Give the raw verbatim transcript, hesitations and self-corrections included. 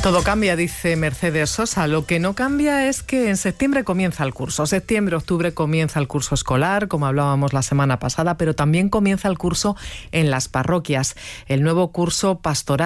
Todo cambia, dice Mercedes Sosa. Lo que no cambia es que en septiembre comienza el curso. Septiembre, octubre comienza el curso escolar, como hablábamos la semana pasada, pero también comienza el curso en las parroquias. El nuevo curso pastoral